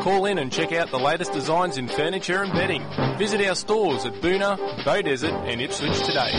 Call in and check out the latest designs in furniture and bedding. Visit our stores at Boonah, Beaudesert and Ipswich today.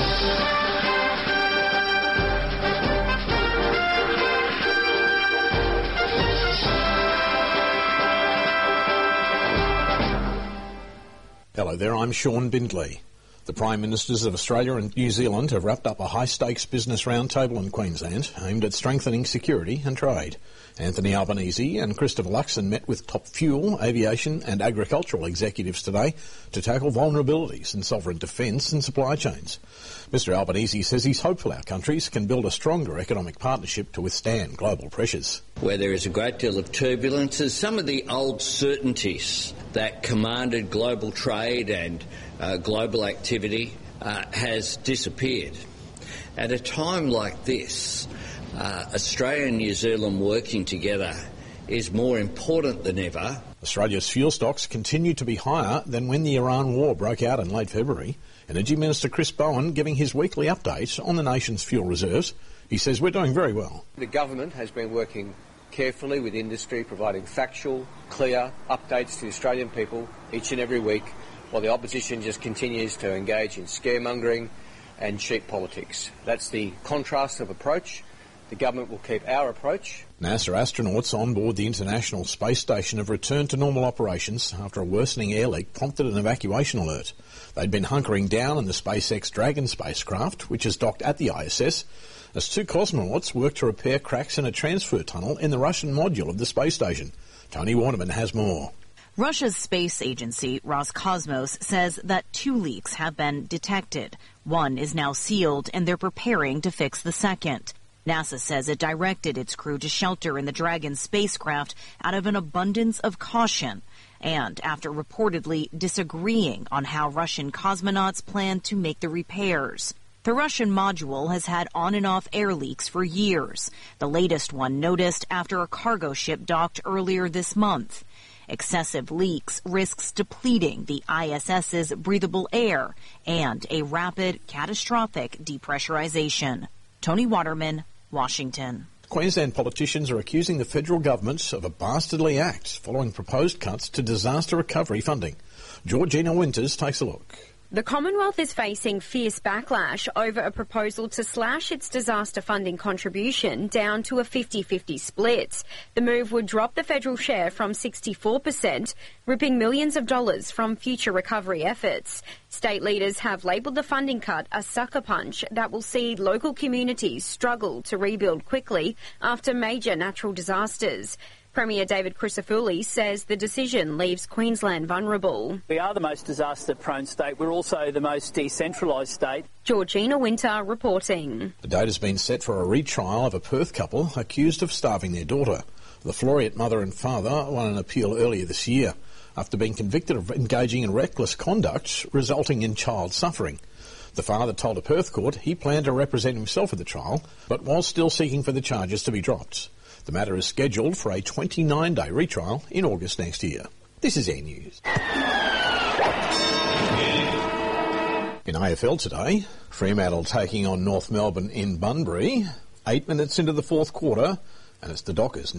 Hello there, I'm Sean Bindley. The Prime Ministers of Australia and New Zealand have wrapped up a high-stakes business roundtable in Queensland aimed at strengthening security and trade. Anthony Albanese and Christopher Luxon met with top fuel, aviation and agricultural executives today to tackle vulnerabilities in sovereign defence and supply chains. Mr Albanese says he's hopeful our countries can build a stronger economic partnership to withstand global pressures. Where there is a great deal of turbulence, as some of the old certainties that commanded global trade and global activity has disappeared. At a time like this, Australia and New Zealand working together is more important than ever. Australia's fuel stocks continue to be higher than when the Iran war broke out in late February. Energy Minister Chris Bowen giving his weekly update on the nation's fuel reserves. He says we're doing very well. The government has been working carefully with industry, providing factual, clear updates to the Australian people each and every week, while the opposition just continues to engage in scaremongering and cheap politics. That's the contrast of approach. The government will keep our approach. NASA astronauts on board the International Space Station have returned to normal operations after a worsening air leak prompted an evacuation alert. They'd been hunkering down in the SpaceX Dragon spacecraft, which is docked at the ISS, as two cosmonauts work to repair cracks in a transfer tunnel in the Russian module of the space station. Tony Warnerman has more. Russia's space agency, Roscosmos, says that 2 leaks have been detected. One is now sealed, and they're preparing to fix the second. NASA says it directed its crew to shelter in the Dragon spacecraft out of an abundance of caution, and after reportedly disagreeing on how Russian cosmonauts plan to make the repairs. The Russian module has had on and off air leaks for years. The latest one noticed after a cargo ship docked earlier this month. Excessive leaks risks depleting the ISS's breathable air and a rapid, catastrophic depressurization. Tony Waterman, Washington. Queensland politicians are accusing the federal government of a bastardly act following proposed cuts to disaster recovery funding. Georgina Winters takes a look. The Commonwealth is facing fierce backlash over a proposal to slash its disaster funding contribution down to a 50-50 split. The move would drop the federal share from 64%, ripping millions of dollars from future recovery efforts. State leaders have labelled the funding cut a sucker punch that will see local communities struggle to rebuild quickly after major natural disasters. Premier David Crisafulli says the decision leaves Queensland vulnerable. We are the most disaster-prone state. We're also the most decentralised state. Georgina Winter reporting. The date has been set for a retrial of a Perth couple accused of starving their daughter. The Floreat mother and father won an appeal earlier this year after being convicted of engaging in reckless conduct resulting in child suffering. The father told a Perth court he planned to represent himself at the trial, but was still seeking for the charges to be dropped. The matter is scheduled for a 29-day retrial in August next year. This is Air News. In AFL today, Fremantle taking on North Melbourne in Bunbury. 8 minutes into the fourth quarter, and it's the Dockers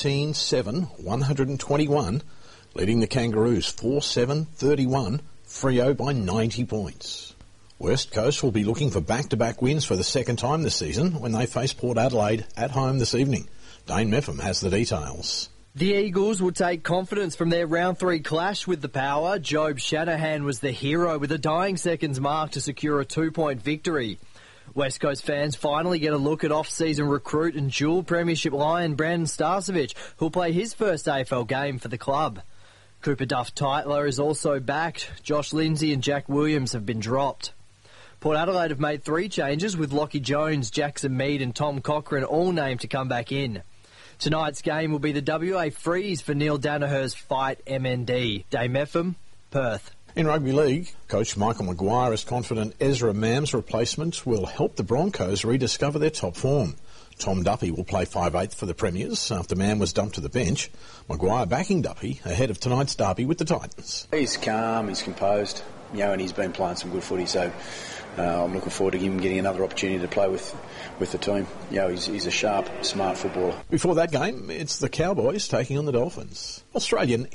19-7-121, leading the Kangaroos 4-7-31, Freo by 90 points. West Coast will be looking for back-to-back wins for the second time this season when they face Port Adelaide at home this evening. Dane Meffam has the details. The Eagles will take confidence from their round 3 clash with the Power. Job Shanahan was the hero with a dying seconds mark to secure a 2-point victory. West Coast fans finally get a look at off-season recruit and dual premiership lion Brandon Starcevic, who'll play his first AFL game for the club. Cooper Duff-Tytler is also back. Josh Lindsay and Jack Williams have been dropped. Port Adelaide have made 3 changes with Lockie Jones, Jackson Mead and Tom Cochrane all named to come back in. Tonight's game will be the WA Freeze for Neil Danaher's Fight MND. Dame Meffam, Perth. In rugby league, coach Michael Maguire is confident Ezra Mam's replacement will help the Broncos rediscover their top form. Tom Duffy will play 5/8 for the Premiers after Mam was dumped to the bench. Maguire backing Duffy ahead of tonight's derby with the Titans. He's calm, he's composed, and he's been playing some good footy, so I'm looking forward to him getting another opportunity to play with the team. He's a sharp, smart footballer. Before that game, it's the Cowboys taking on the Dolphins. Australian